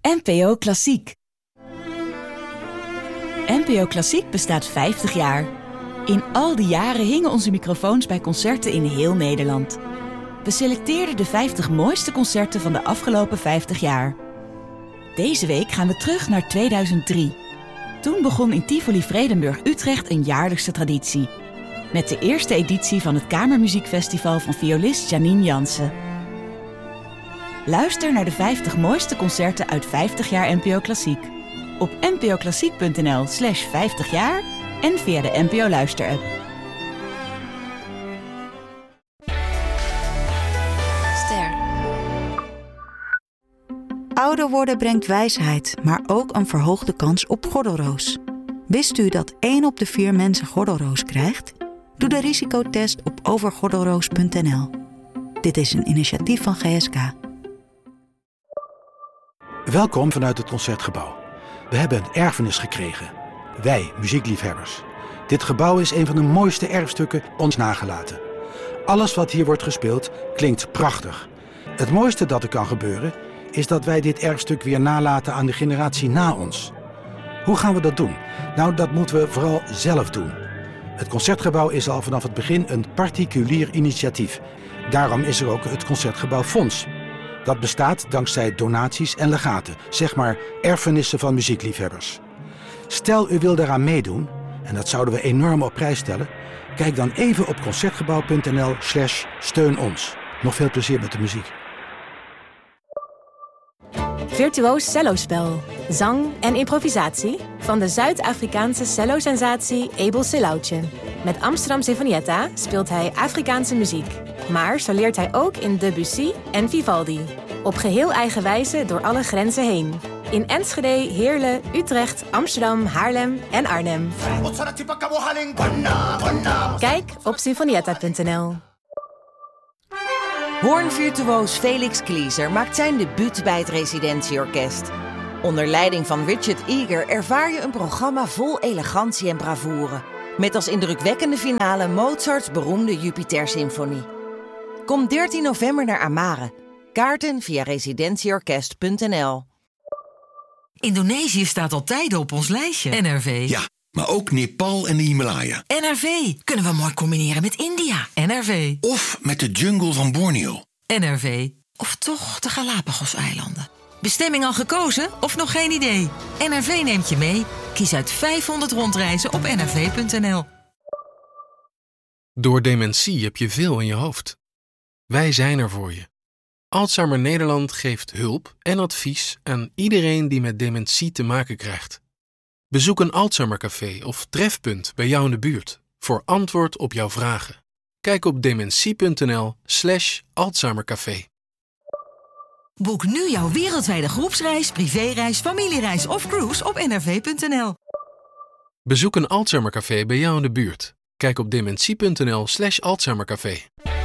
NPO Klassiek. NPO Klassiek bestaat 50 jaar. In al die jaren hingen onze microfoons bij concerten in heel Nederland. We selecteerden de 50 mooiste concerten van de afgelopen 50 jaar. Deze week gaan we terug naar 2003. Toen begon in Tivoli Vredenburg Utrecht een jaarlijkse traditie. Met de eerste editie van het Kamermuziekfestival van violist Janine Jansen. Luister naar de 50 mooiste concerten uit 50 jaar NPO Klassiek. Op npoklassiek.nl/50 jaar en via de NPO Luister-app. Ster. Ouder worden brengt wijsheid, maar ook een verhoogde kans op gordelroos. Wist u dat 1 op de 4 mensen gordelroos krijgt? Doe de risicotest op overgordelroos.nl. Dit is een initiatief van GSK. Welkom vanuit het Concertgebouw. We hebben een erfenis gekregen. Wij, muziekliefhebbers. Dit gebouw is een van de mooiste erfstukken ons nagelaten. Alles wat hier wordt gespeeld klinkt prachtig. Het mooiste dat er kan gebeuren is dat wij dit erfstuk weer nalaten aan de generatie na ons. Hoe gaan we dat doen? Nou, dat moeten we vooral zelf doen. Het Concertgebouw is al vanaf het begin een particulier initiatief. Daarom is er ook het Concertgebouwfonds. Dat bestaat dankzij donaties en legaten, zeg maar erfenissen van muziekliefhebbers. Stel u wil daaraan meedoen, en dat zouden we enorm op prijs stellen, kijk dan even op concertgebouw.nl/steun ons. Nog veel plezier met de muziek. Virtuoos cellospel, zang en improvisatie van de Zuid-Afrikaanse cellosensatie Abel Seloutje. Met Amsterdam Sinfonietta speelt hij Afrikaanse muziek. Maar zo leert hij ook in Debussy en Vivaldi. Op geheel eigen wijze door alle grenzen heen. In Enschede, Heerlen, Utrecht, Amsterdam, Haarlem en Arnhem. Kijk op sinfonietta.nl. Hoornvirtuoos Felix Klieser maakt zijn debuut bij het Residentieorkest. Onder leiding van Richard Eager ervaar je een programma vol elegantie en bravoure. Met als indrukwekkende finale Mozarts beroemde Jupiter-symfonie. Kom 13 november naar Amare. Kaarten via residentieorkest.nl. Indonesië staat al tijden op ons lijstje. NRV. Ja, maar ook Nepal en de Himalaya. NRV. Kunnen we mooi combineren met India. NRV. Of met de jungle van Borneo. NRV. Of toch de Galapagos-eilanden. Bestemming al gekozen of nog geen idee? NRV neemt je mee. Kies uit 500 rondreizen op nrv.nl. Door dementie heb je veel in je hoofd. Wij zijn er voor je. Alzheimer Nederland geeft hulp en advies aan iedereen die met dementie te maken krijgt. Bezoek een Alzheimercafé of trefpunt bij jou in de buurt voor antwoord op jouw vragen. Kijk op dementie.nl/Alzheimercafé. Boek nu jouw wereldwijde groepsreis, privéreis, familiereis of cruise op nrv.nl. Bezoek een Alzheimercafé bij jou in de buurt. Kijk op dementie.nl/Alzheimercafé.